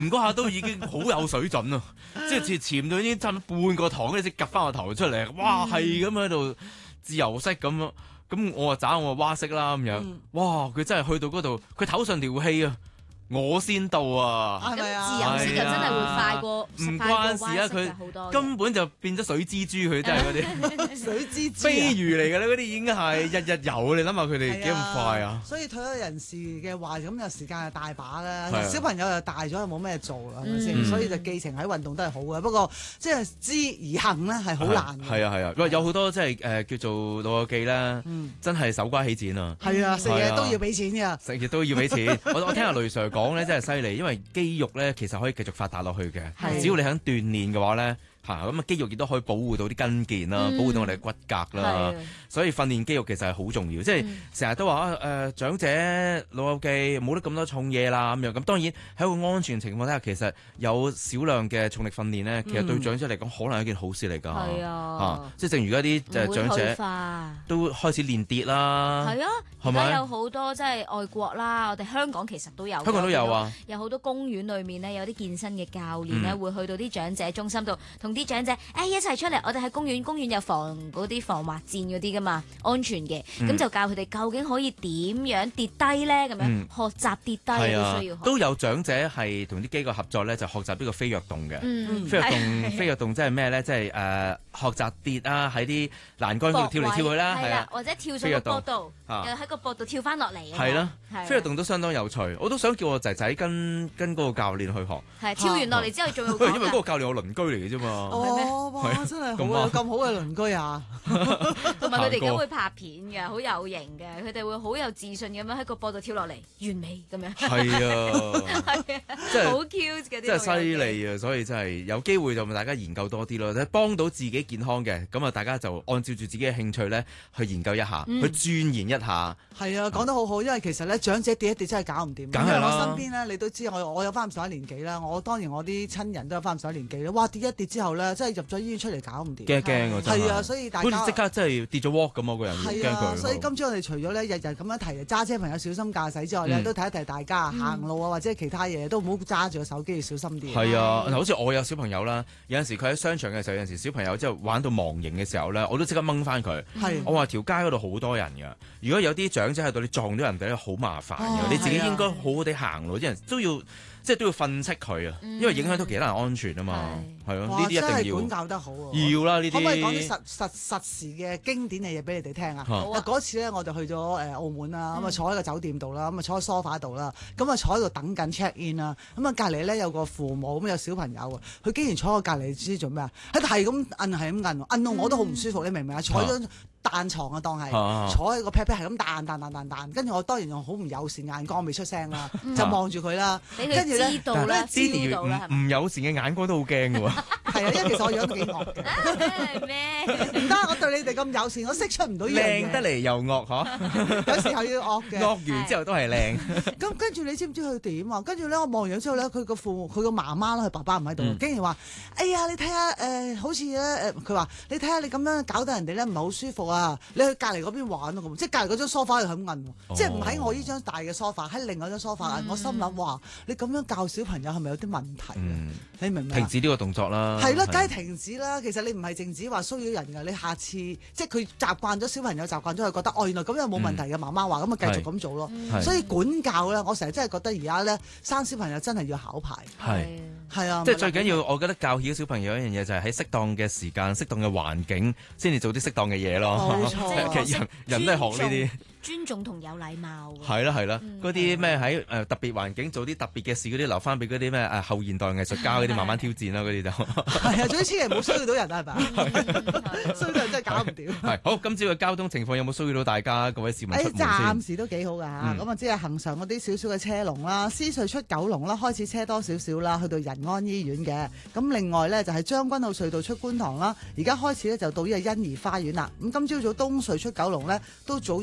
唔嗰下都已經好有水準啊！即係潛到已經差唔多半個塘，跟住夾翻個頭出嚟，哇係咁喺度自由式咁，咁我話我蛙式啦咁樣，哇佢真係去到嗰度，佢唞上條氣啊！我先到啊！ 係咪啊？ 自由式就真係會快過， 唔關事啊！佢根本就變咗水蜘蛛，佢真係嗰啲水蜘蛛飛魚嚟㗎啦！嗰啲已經係日日游，你諗下佢哋幾咁快啊！ 所以退休人士嘅話，咁有時間係大把啦。小朋友又大咗，又冇咩做啦，係咪先？所以就寄情喺運動都係好嘅。不過即係知而行咧係好難嘅。 係啊！喂，有好多即係叫做老友記啦，真係手瓜起剪啊！ 係啊，食嘢都要俾錢㗎， 食嘢都要俾錢。我聽阿雷 Sir 講咧，真係犀利，因為肌肉咧其實可以繼續發達落去嘅，只要你肯鍛鍊嘅話咧。咁啊肌肉亦都可以保護到啲筋腱啦，保護到我哋骨骼啦，所以訓練肌肉其實係好重要。即係成日都話長者老友記冇得咁多重嘢啦咁樣。咁當然喺個安全情況底下，其實有少量嘅重力訓練咧，其實對長者嚟講可能係一件好事嚟㗎。係啊，即係正如而家啲長者都開始練跌啦。 係啊，而家有好多即係外國啦，我哋香港其實都有。 香港都有啊， 有好多公園裏面咧有啲健身嘅教練咧，會去到啲長者中心度同啲長者一齊出嚟，我哋喺公園有防嗰啲防滑墊嗰啲噶嘛，安全嘅，咁就教佢哋究竟可以點樣跌低咧，咁樣學習跌低都需要學。 都有長者係同啲機構合作咧，就學習呢個飛躍動嘅。飛躍動即係咩咧？即係學習跌啊，喺啲欄杆度跳嚟跳去啦，係啦， 或者跳上個坡度，又喺個坡度跳翻落嚟。 係啦，飛躍動都相當有趣，我都想叫我仔仔跟嗰個教練去學。 係跳完落嚟之後仲要， 因為嗰個教練我鄰居嚟嘅啫嘛。 哇！真係好啊，咁好嘅鄰居啊！ 同埋佢哋而家會拍片嘅，好有型嘅，佢哋會好有自信咁樣喺個坡度跳落嚟，完美咁樣。 係啊， 真係好 cute 嘅， 真係犀利啊！所以真係有機會就大家研究多啲咯，幫到自己健康嘅，咁啊大家就按照住自己嘅興趣咧去研究一下，去鑽研一下。 係啊，講得好好，因為其實咧長者跌一跌真係搞唔掂。 梗係啦， 我身邊咧你都知，我有翻咁上下年紀啦，當然我啲親人都有翻咁上下年紀啦。哇！跌一跌之後咧，真係入咗醫院出嚟搞唔掂。 驚啊！真係。 係啊，所以大家好似即刻真係跌咗鑊咁啊！個人係啊，所以今朝我哋除咗咧日日咁樣提揸車朋友小心駕駛之外咧，都提一提大家行路啊或者其他嘢都唔好揸住個手機，要小心啲。 係啊，好似我有小朋友啦，有陣時佢喺商場嘅時候，有陣時小朋友即係玩到忘形嘅時候咧，我都即刻掹翻佢。我話條街嗰度好多人㗎，如果有啲長者喺度，你撞到人哋咧，好麻煩㗎。你自己應該好好地行路，啲人都要。即係都要訓斥佢啊，因為影響到其他人安全啊嘛，係咯，呢啲一定要。 管教得好要啦呢啲。 可唔可以講啲實時嘅經典嘅嘢俾你哋聽啊？嗰次咧我就去咗澳門啦，咁啊坐喺個酒店度啦，咁啊坐喺梳化度啦，咁啊坐喺度等緊 check in 啦，咁啊隔離咧有個父母咁有小朋友啊，佢竟然坐我隔離，知做咩啊？喺度係咁摁到我都好唔舒服，你明唔明啊？坐咗彈床啊，當係坐喺個 pat pat 係咁彈，跟住我當然用好唔友善眼光未出聲啦，就望住佢啦，跟住知道啦，知道啦， 唔友善嘅眼光都好驚嘅喎。 係啊，因為其實我樣都幾惡嘅。 咩？ 唔得，我對你哋咁友善，我識出唔到呢樣嘢。 靚得嚟又惡嗬， 有時候要惡嘅。 惡完之後都係靚。 咁跟住你知唔知佢點啊？跟住咧我望完之後咧，佢個媽媽啦，佢爸爸唔喺度，竟然話：哎呀，你睇下好似咧佢話你睇下你咁樣搞到人哋咧唔係好舒服啊！你去隔離嗰邊玩咯咁，即係隔離嗰張梳化又咁摁，即係唔喺我呢張大嘅梳化，喺另外張梳化。我心諗話你咁樣教小朋友係咪有啲問題？你明唔明？ 停止呢個動作啦。 係咯，梗係停止啦。其實你唔係淨止話騷擾人㗎，你下次即係佢習慣咗，小朋友習慣咗，佢覺得原來咁樣冇問題嘅。媽媽話咁啊，繼續咁做咯。所以管教咧，我成日真係覺得而家咧生小朋友真係要考牌。係啊， 即係最緊要，我覺得教曉小朋友一樣嘢就係喺適當嘅時間、適當嘅環境，先至做啲適當嘅嘢咯。 冇錯， 其實人都係學呢啲。 尊重同有禮貌。 係啦係啦，嗰啲咩喺特別環境做啲特別嘅事，嗰啲留翻俾嗰啲咩後現代藝術家嗰啲慢慢挑戰啦，嗰啲就係啊，總之千祈唔好騷擾到人啊，係咪？騷擾人真係搞唔掂。 係好，今朝嘅交通情況有冇騷擾到大家各位市民出門先？ 暫時都幾好㗎嚇，咁啊即係恆常嗰啲少少嘅車龍啦，獅隧出九龍啦，開始車多少少啦，去到仁安醫院嘅。咁另外咧就係將軍澳隧道出觀塘啦，而家開始咧就到呢個欣怡花園啦。咁今朝早東隧出九龍咧都早咗有車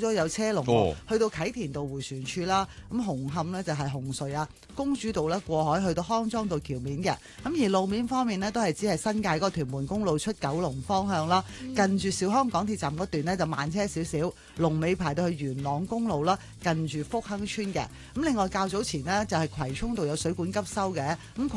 車龍喎，去到啟田道迴旋處啦。咁紅磡呢就係紅隧啊，公主道咧過海去到康莊道橋面嘅。咁而路面方面呢，都係只係新界嗰個屯門公路出九龍方向啦，近住兆康港鐵站嗰段呢，就慢車少少，龍尾排到去元朗公路啦，近住福亨村嘅。咁另外較早前呢，就係葵涌道有水管急修嘅，咁